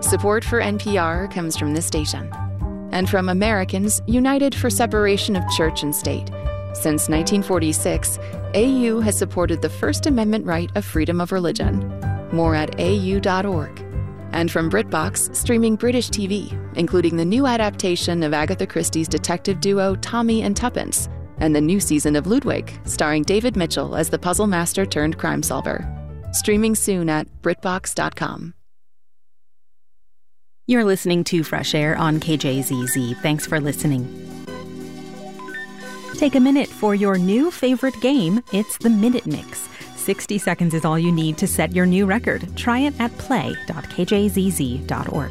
Support for NPR comes from this station and from Americans United for Separation of Church and State. Since 1946, AU has supported the First Amendment right of freedom of religion. More at au.org. And from BritBox, streaming British TV, including the new adaptation of Agatha Christie's detective duo Tommy and Tuppence, and the new season of Ludwig, starring David Mitchell as the puzzle master turned crime solver. Streaming soon at BritBox.com. You're listening to Fresh Air on KJZZ. Thanks for listening. Take a minute for your new favorite game. It's the Minute Mix. 60 seconds is all you need to set your new record. Try it at play.kjzz.org.